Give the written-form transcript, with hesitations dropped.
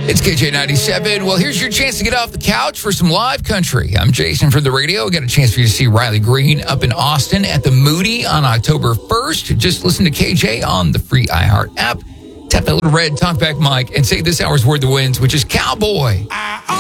It's KJ97. Well, here's your chance to get off the couch for some live country. I'm Jason from the radio. Got a chance for you to see Riley Green up in Austin at the Moody on October 1st. Just listen to KJ on the free iHeart app. Tap that little red talkback mic and say this hour's word the wins, which is cowboy.